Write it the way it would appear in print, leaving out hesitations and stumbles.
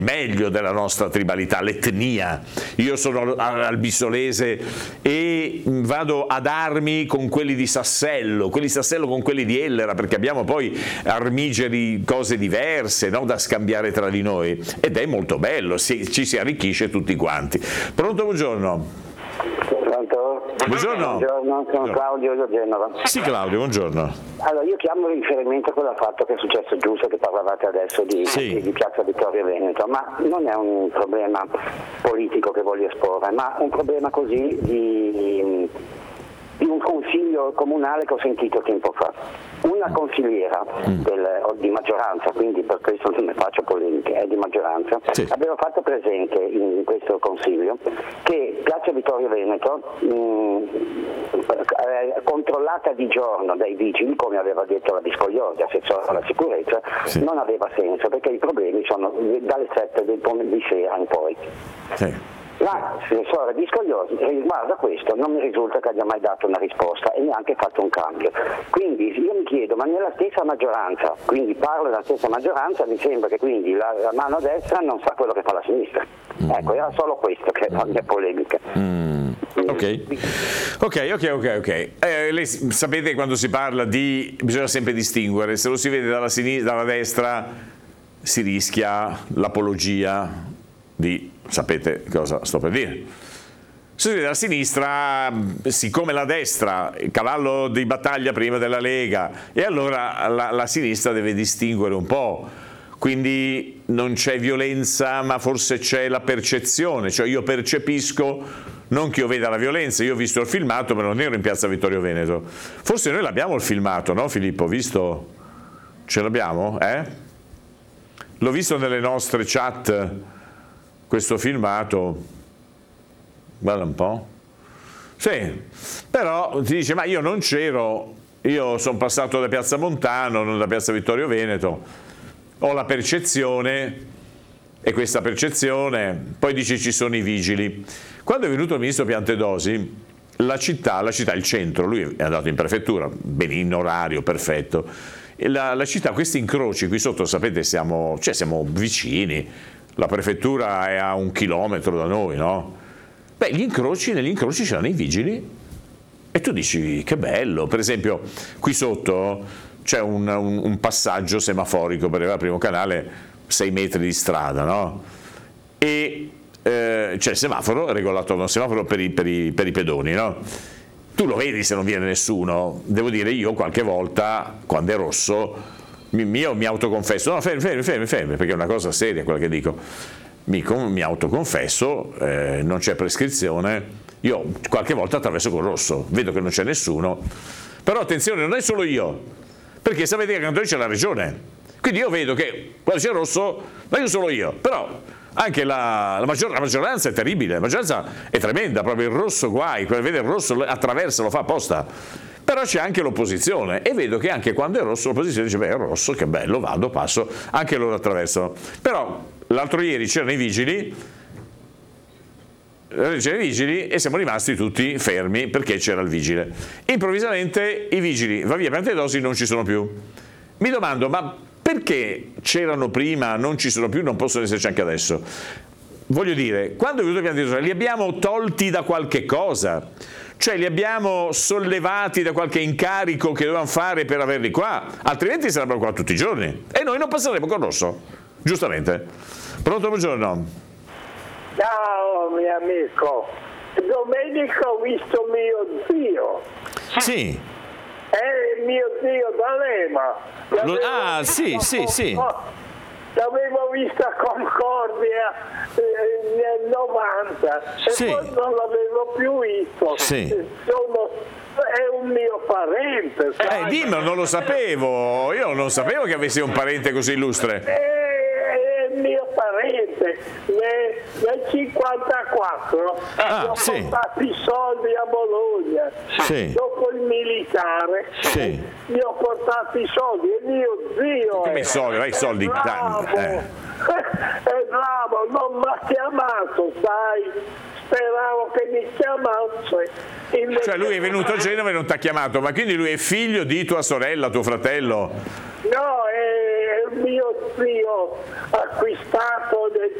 meglio della nostra tribalità, l'etnia. Io sono albisolese e vado ad armi con quelli di Sassello con quelli di Ellera, perché abbiamo poi armigeri, cose diverse, no, da scambiare tra di noi, ed è molto bello, ci si arricchisce tutti quanti. Pronto, buongiorno. Pronto? Buongiorno. Buongiorno, sono Claudio da Genova. Sì, Claudio, buongiorno. Allora, io chiamo in riferimento a quel fatto che è successo giusto, che parlavate adesso di Piazza Vittorio Veneto, ma non è un problema politico che voglio esporre, ma un problema così di un consiglio comunale che ho sentito tempo fa. Una consigliera di maggioranza, quindi per questo non ne faccio polemiche, è di maggioranza, aveva fatto presente in questo consiglio che Piazza Vittorio Veneto, controllata di giorno dai vigili, come aveva detto la Viscogliosi, assessore alla sicurezza, non aveva senso, perché i problemi sono dalle 7 di sera in poi. L'assessore Viscogliosi riguardo a questo non mi risulta che abbia mai dato una risposta e neanche fatto un cambio. Quindi io mi chiedo, ma nella stessa maggioranza, quindi parlo della stessa maggioranza, mi sembra che quindi la mano destra non sa quello che fa la sinistra. Ecco, era solo questo che è la mia polemica. Ok. Lei sapete, quando si parla bisogna sempre distinguere, se lo si vede dalla sinistra, dalla destra, si rischia l'apologia di, sapete cosa sto per dire. Se si vede dalla sinistra, siccome la destra è il cavallo di battaglia prima della Lega, e allora la sinistra deve distinguere un po'. Quindi non c'è violenza, ma forse c'è la percezione, cioè io percepisco, non che io veda la violenza, io ho visto il filmato, ma non ero in Piazza Vittorio Veneto. Forse noi l'abbiamo il filmato, no Filippo? Visto? Ce l'abbiamo? L'ho visto nelle nostre chat, questo filmato. Guarda un po'. Sì, però ti dice, ma io non c'ero, io sono passato da Piazza Montano, non da Piazza Vittorio Veneto. Ho la percezione, e questa percezione, poi dice ci sono i vigili. Quando è venuto il ministro Piantedosi, la città, il centro, lui è andato in prefettura, in orario, perfetto, e la città, questi incroci qui sotto, sapete, siamo vicini, la prefettura è a 1 chilometro da noi, no? Negli incroci c'erano i vigili, e tu dici che bello. Per esempio qui sotto c'è un passaggio semaforico per arrivare al primo canale, 6 metri di strada, no? E c'è il semaforo, regolato da un semaforo per i pedoni, no? Tu lo vedi se non viene nessuno. Devo dire, io qualche volta, quando è rosso, mi autoconfesso, no, fermi, perché è una cosa seria quella che dico. Mi autoconfesso, non c'è prescrizione, io qualche volta attraverso col rosso, vedo che non c'è nessuno, però attenzione, non è solo io, perché sapete che accanto a noi c'è la regione, quindi io vedo che quando c'è il rosso non è solo io, però anche la maggioranza è terribile, la maggioranza è tremenda, proprio il rosso guai, vede il rosso attraversa, lo fa apposta. Però c'è anche l'opposizione, e vedo che anche quando è rosso l'opposizione dice, beh, è rosso, che bello, vado, passo, anche loro attraversano. Però l'altro ieri c'erano i vigili e siamo rimasti tutti fermi perché c'era il vigile. Improvvisamente i vigili, va via Piantedosi, non ci sono più. Mi domando, ma perché c'erano prima, non ci sono più, non possono esserci anche adesso? Voglio dire, quando è venuto Piantedosi li abbiamo tolti da qualche cosa, cioè li abbiamo sollevati da qualche incarico che dovevano fare per averli qua, altrimenti sarebbero qua tutti i giorni e noi non passeremo col rosso, giustamente. Pronto, buongiorno. Ciao mio amico, domenica ho visto mio zio. Sì. È mio zio D'Alema. Sì. L'avevo vista a Concordia nel 90 e poi non l'avevo più visto. Sì. È un mio parente. Dimmelo, non lo sapevo. Io non sapevo che avessi un parente così illustre. È il mio parente. Nel 54 ho portato i soldi a Bologna. Dopo il militare gli ho portato i soldi e mio zio come i soldi, vai, i soldi è bravo, non mi ha chiamato, sai, speravo che mi chiamasse. Cioè lui è venuto a Genova e non ti ha chiamato, ma quindi lui è figlio di tua sorella, tuo fratello? No, è mio zio acquistato nel